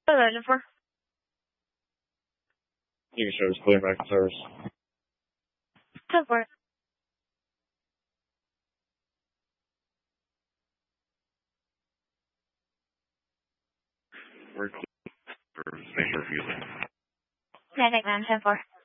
Hello, Jennifer. You can show us clear back to service. Go for it. We're clear for major refusal. Yeah, take that, 10-4.